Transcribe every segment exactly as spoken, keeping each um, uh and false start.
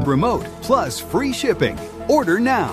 remote, plus free shipping. Order now.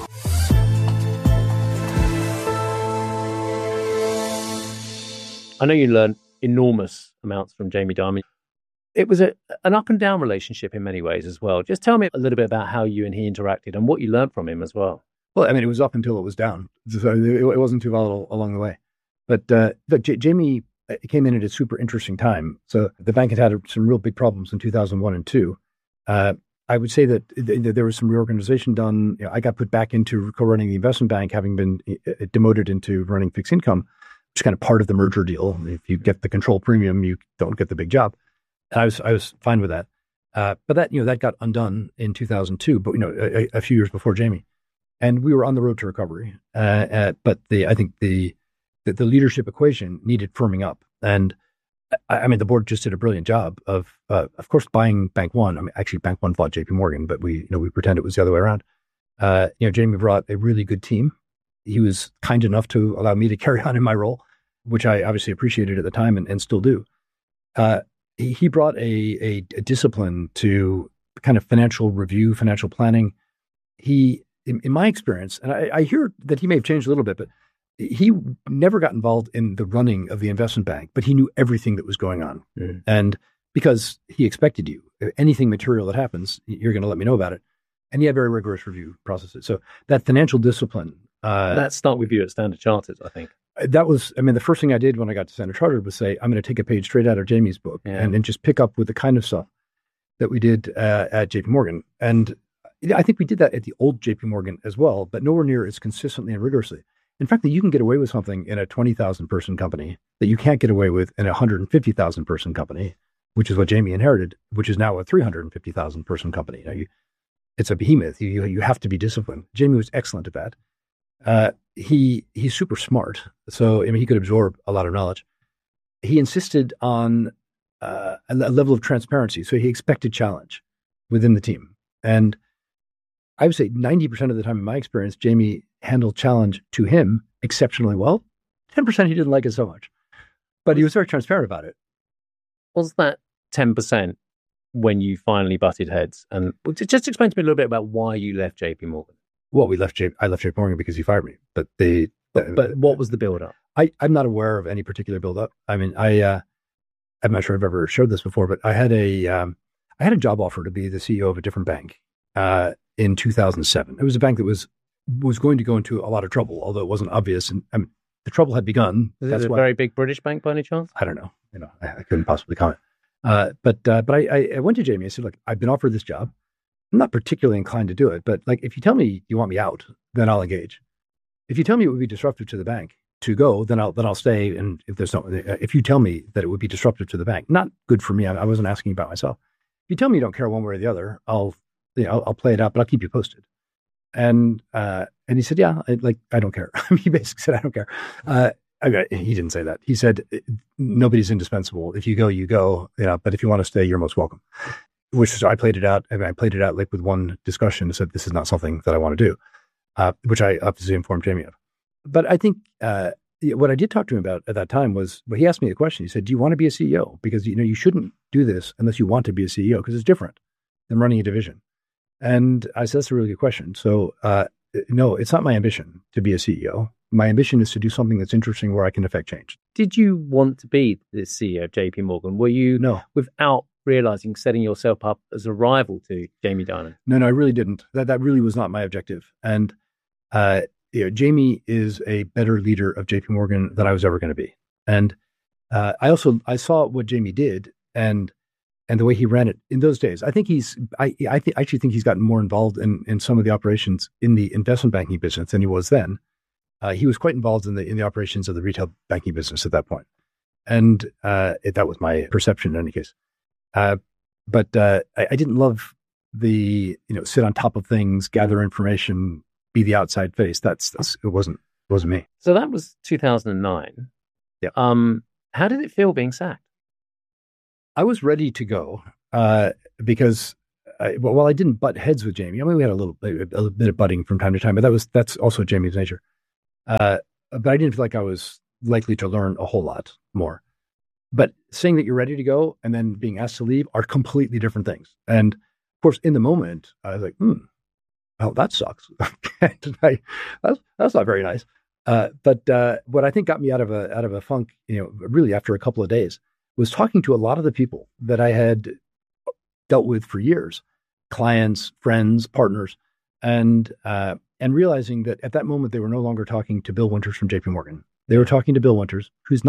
I know you learned enormous amounts from Jamie Dimon. It was a, an up and down relationship in many ways as well. Just tell me a little bit about how you and he interacted and what you learned from him as well. Well, I mean, it was up until it was down. So it wasn't too volatile along the way. But uh, look, J- Jamie came in at a super interesting time. So the bank had had some real big problems in two thousand one and two. Uh, I would say that there was some reorganization done. You know, I got put back into co-running the investment bank, having been demoted into running fixed income, which is kind of part of the merger deal. If you get the control premium, you don't get the big job. And I was I was fine with that. Uh, but that you know that got undone in two thousand two. But you know a, a few years before Jamie, and we were on the road to recovery. Uh, uh, but the I think the, the the leadership equation needed firming up. And I, I mean the board just did a brilliant job of uh, of course buying Bank One. I mean actually Bank One bought J P Morgan, but we you know we pretend it was the other way around. Uh, you know Jamie brought a really good team. He was kind enough to allow me to carry on in my role, which I obviously appreciated at the time and, and still do. Uh, he, he brought a, a, a discipline to kind of financial review, financial planning. He, in, in my experience, and I, I hear that he may have changed a little bit, but he never got involved in the running of the investment bank, but he knew everything that was going on. Mm. And because he expected you, anything material that happens, you're going to let me know about it. And he had very rigorous review processes. So that financial discipline. Uh, that start with you at Standard Chartered, I think. That was, I mean, the first thing I did when I got to Standard Chartered was say, I'm going to take a page straight out of Jamie's book yeah. and, and just pick up with the kind of stuff that we did uh, at J P Morgan. And I think we did that at the old J P Morgan as well, but nowhere near as consistently and rigorously. In fact, that you can get away with something in a twenty thousand person company that you can't get away with in a one hundred fifty thousand person company, which is what Jamie inherited, which is now a three hundred fifty thousand person company. Now you, it's a behemoth. You, you have to be disciplined. Jamie was excellent at that. Uh, he he's super smart, so I mean he could absorb a lot of knowledge. He insisted on uh, a, a level of transparency, so he expected challenge within the team. And I would say ninety percent of the time, in my experience, Jamie handled challenge to him exceptionally well. Ten percent he didn't like it so much, but he was very transparent about it. Was that ten percent when you finally butted heads? And just explain to me a little bit about why you left J P Morgan. Well, we left J. I left J P Morgan because he fired me. But the, but, but what was the build-up? I, I'm not aware of any particular build-up. I mean, I uh, I'm not sure I've ever shared this before, but I had a um, I had a job offer to be the C E O of a different bank uh, in two thousand seven. It was a bank that was was going to go into a lot of trouble, although it wasn't obvious. And I mean, the trouble had begun. Is That's it a why, very big British bank by any chance? I don't know. You know, I, I couldn't possibly comment. Uh, but uh, but I, I went to Jamie. I said, look, I've been offered this job. I'm not particularly inclined to do it, but like, if you tell me you want me out, then I'll engage. If you tell me it would be disruptive to the bank to go, then I'll, then I'll stay. And if there's no, if you tell me that it would be disruptive to the bank, not good for me. I, I wasn't asking about myself. If you tell me you don't care one way or the other, I'll, you know, I'll, I'll play it out, but I'll keep you posted. And, uh, and he said, yeah, I, like, I don't care. He basically said, I don't care. Uh, I, he didn't say that. He said, nobody's indispensable. If you go, you go, you know, but if you want to stay, you're most welcome. Which is, I played it out. I, mean, I played it out like with one discussion and said, this is not something that I want to do, uh, which I obviously informed Jamie of. But I think uh, what I did talk to him about at that time was, well, he asked me a question. He said, do you want to be a C E O? Because, you know, you shouldn't do this unless you want to be a C E O, because it's different than running a division. And I said, that's a really good question. So uh, no, it's not my ambition to be a C E O. My ambition is to do something that's interesting where I can affect change. Did you want to be the C E O of J P Morgan? Were you, no, without realizing, setting yourself up as a rival to Jamie Dimon? No, no, I really didn't. That that really was not my objective. And uh, you know, Jamie is a better leader of J P Morgan than I was ever going to be. And uh, I also I saw what Jamie did and and the way he ran it in those days. I think he's I I, th- I actually think he's gotten more involved in in some of the operations in the investment banking business than he was then. Uh, he was quite involved in the in the operations of the retail banking business at that point. And uh, it, that was my perception in any case. Uh, but uh, I, I didn't love the, you know, sit on top of things, gather information, be the outside face. That's, that's it wasn't it wasn't me. So that was two thousand nine. Yeah. Um, how did it feel being sacked? I was ready to go uh, because I, well, while I didn't butt heads with Jamie, I mean, we had a little, a, a little bit of butting from time to time, but that was that's also Jamie's nature. Uh, but I didn't feel like I was likely to learn a whole lot more. But saying that you're ready to go and then being asked to leave are completely different things. And Of course, in the moment, I was like, hmm, oh, that sucks. I, that's, that's not very nice. Uh, but uh, what I think got me out of a out of a funk, you know, really after a couple of days, was talking to a lot of the people that I had dealt with for years, clients, friends, partners, and uh, and realizing that at that moment they were no longer talking to Bill Winters from J P Morgan. They were talking to Bill Winters, who's